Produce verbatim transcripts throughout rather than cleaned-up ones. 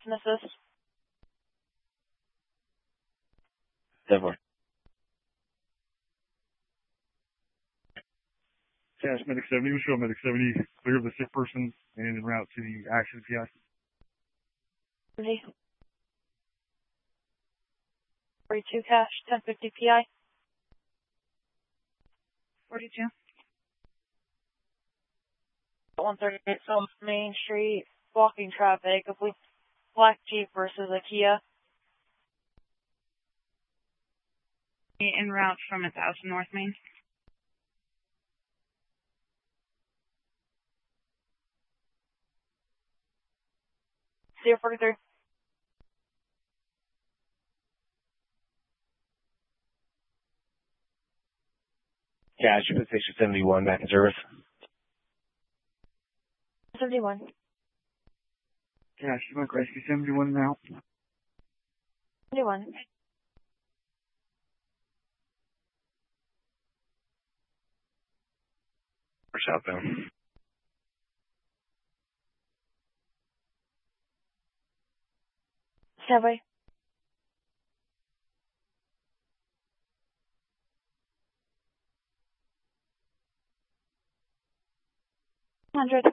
can assist. Definitely. Cash Medic seventy, we show Medic seventy, clear of the sick person and en route to the action P I. seventy. forty-two cash, ten fifty P I. forty-two. one thirty-eight South Main Street, blocking traffic, a black Jeep versus a Kia. En route from one thousand North Main. zero forty-three. Cash, Station seventy-one, back in service. seventy-one. Cash, you might rescue seventy-one now. seventy-one. Or southbound. Subway. one hundred.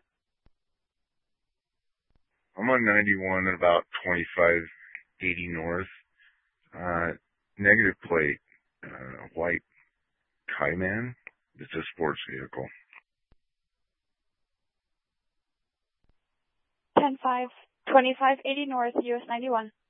I'm on ninety-one at about twenty-five eighty north. Uh, negative plate, uh, white Cayman. It's a sports vehicle. ten five. twenty-five eighty north, U S ninety-one.